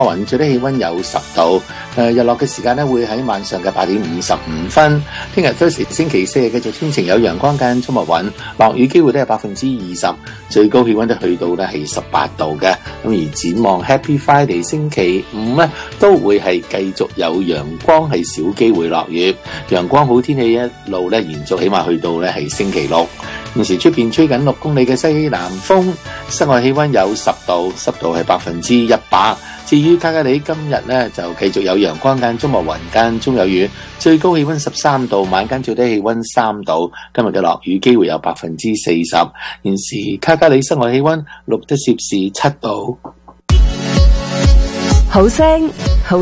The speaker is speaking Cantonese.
雲，最低氣溫有10度。日落嘅時間咧會喺晚上嘅8點55分。聽日 Thursday 星期四繼續天晴有陽光間中密雲，落雨機會都係20%，最高氣溫都去到咧係18度嘅。咁而展望 Happy Friday 星期五咧都會係繼續有陽光，係少機會落雨。陽光好天氣一路咧延續，起碼去到咧係星期六。現時出邊吹緊6公里嘅西南風，室外氣溫有10度，濕度係100%。至於卡加里今日咧就繼續有陽光間中密雲間中有雨，最高氣溫13度，晚間最低氣溫3度。今日嘅落雨機會有40%。現時卡加里室外氣溫錄得攝氏7度。 好聲好